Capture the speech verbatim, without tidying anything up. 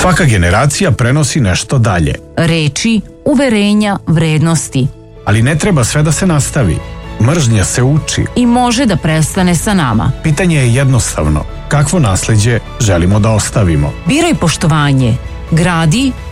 Svaka generacija prenosi nešto dalje. Reči, uverenja, vrednosti. Ali ne treba sve da se nastavi. Mržnja se uči. I može da prestane sa nama. Pitanje je jednostavno. Kakvo nasleđe želimo da ostavimo? Biraj poštovanje. Gradi